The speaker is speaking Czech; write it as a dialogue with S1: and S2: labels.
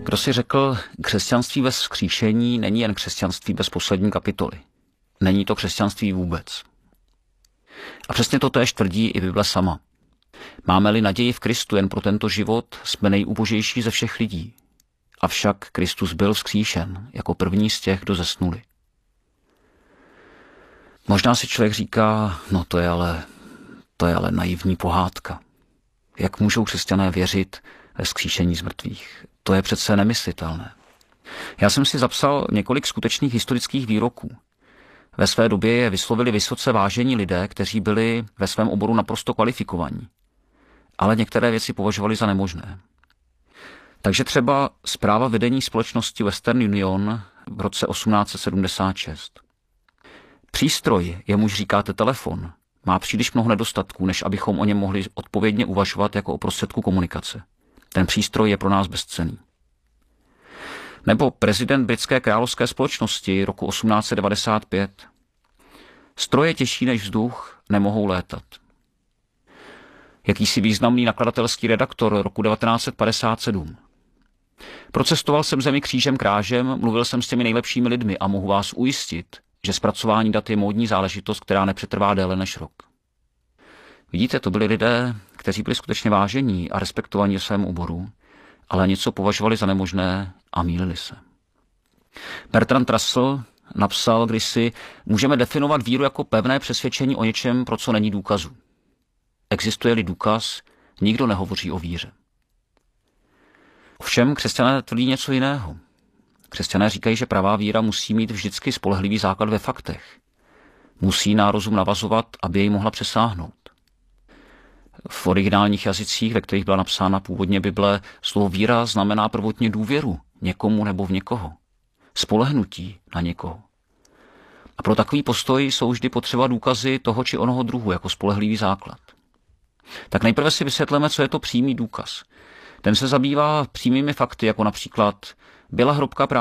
S1: Kdo si řekl, křesťanství bez vzkříšení není jen křesťanství bez poslední kapitoly. Není to křesťanství vůbec. A přesně to též tvrdí i Bible sama. Máme-li naději v Kristu jen pro tento život, jsme nejubožejší ze všech lidí. Avšak Kristus byl vzkříšen jako první z těch, kdo zesnuli. Možná si člověk říká, no to je ale naivní pohádka. Jak můžou křesťané věřit ve vzkříšení z mrtvých? To je přece nemyslitelné. Já jsem si zapsal několik skutečných historických výroků. Ve své době je vyslovili vysoce vážení lidé, kteří byli ve svém oboru naprosto kvalifikovaní. Ale některé věci považovali za nemožné. Takže třeba zpráva vedení společnosti Western Union v roce 1876. Přístroj, jemuž říkáte telefon, má příliš mnoho nedostatků, než abychom o něm mohli odpovědně uvažovat jako o prostředku komunikace. Ten přístroj je pro nás bezcenný. Nebo prezident britské královské společnosti roku 1895. Stroje těžší než vzduch nemohou létat. Jakýsi významný nakladatelský redaktor roku 1957. Procestoval jsem zemi křížem krážem, mluvil jsem s těmi nejlepšími lidmi a mohu vás ujistit, že zpracování dat je módní záležitost, která nepřetrvá déle než rok. Vidíte, to byli lidé, kteří byli skutečně vážení a respektovaní v svém oboru, ale něco považovali za nemožné a mýlili se. Bertrand Russell napsal kdysi, můžeme definovat víru jako pevné přesvědčení o něčem, pro co není důkazu. Existuje-li důkaz, nikdo nehovoří o víře. Ovšem křesťané tvrdí něco jiného. Křesťané říkají, že pravá víra musí mít vždycky spolehlivý základ ve faktech. Musí na rozum navazovat, aby jej mohla přesáhnout. V originálních jazycích, ve kterých byla napsána původně Bible, slovo víra znamená prvotně důvěru někomu nebo v někoho. Spolehnutí na někoho. A pro takový postoj jsou vždy potřeba důkazy toho či onoho druhu jako spolehlivý základ. Tak nejprve si vysvětleme, co je to přímý důkaz. Ten se zabývá přímými fakty, jako například byla hrobka